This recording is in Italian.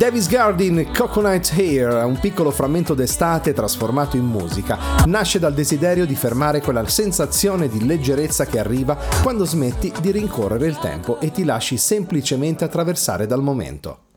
Davis Garden, Coconut Hair, un piccolo frammento d'estate trasformato in musica, nasce dal desiderio di fermare quella sensazione di leggerezza che arriva quando smetti di rincorrere il tempo e ti lasci semplicemente attraversare dal momento.